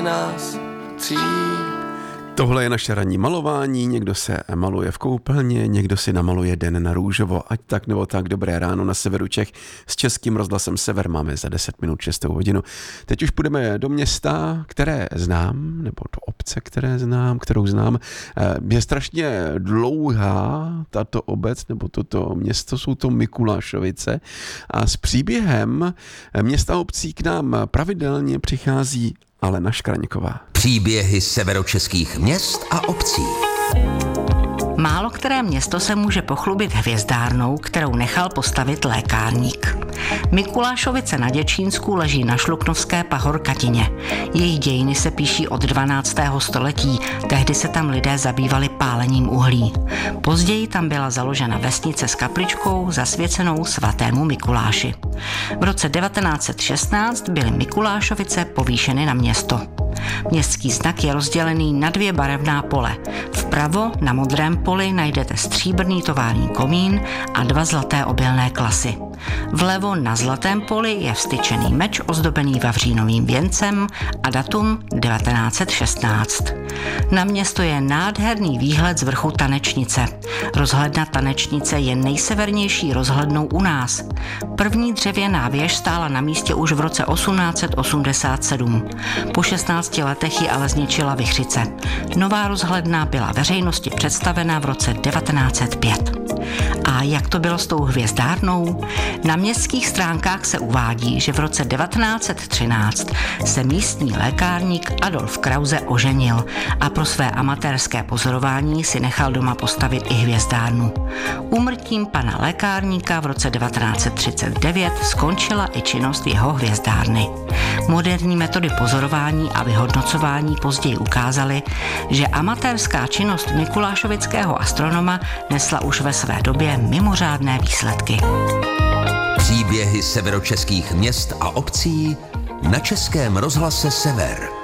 nás tří. Tohle je naše ranní malování, někdo se maluje v koupelně, někdo si namaluje den na růžovo, ať tak nebo tak. Dobré ráno na severu Čech s Českým rozhlasem Sever, máme za 10 minut 6. hodinu. Teď už půjdeme do města, které znám, nebo do obce, kterou znám. Je strašně dlouhá tato obec, nebo toto město, jsou to Mikulášovice a s příběhem města obcí k nám pravidelně přichází Alena Škraňková. Příběhy severočeských měst a obcí. Málo které město se může pochlubit hvězdárnou, kterou nechal postavit lékárník. Mikulášovice na Děčínsku leží na Šluknovské pahorkatině. Jejich dějiny se píší od 12. století, tehdy se tam lidé zabývali pálením uhlí. Později tam byla založena vesnice s kapličkou zasvěcenou svatému Mikuláši. V roce 1916 byly Mikulášovice povýšeny na město. Městský znak je rozdělený na 2 barevná pole. Vpravo na modrém poli najdete stříbrný tovární komín a 2 zlaté obilné klasy. Vlevo na zlatém poli je vztyčený meč ozdobený vavřínovým věncem a datum 1916. Na město je nádherný výhled z vrchu Tanečnice. Rozhledna Tanečnice je nejsevernější rozhlednou u nás. První dřevěná věž stála na místě už v roce 1887. Po 16 letech ji ale zničila vichřice. Nová rozhledna byla veřejnosti představena v roce 1905. A jak to bylo s tou hvězdárnou? Na městských stránkách se uvádí, že v roce 1913 se místní lékárník Adolf Krause oženil a pro své amatérské pozorování si nechal doma postavit i hvězdárnu. Úmrtím pana lékárníka v roce 1939 skončila i činnost jeho hvězdárny. Moderní metody pozorování a vyhodnocování později ukázaly, že amatérská činnost mikulášovického astronoma nesla už ve své době mimořádné výsledky. Příběhy severočeských měst a obcí na Českém rozhlase Sever.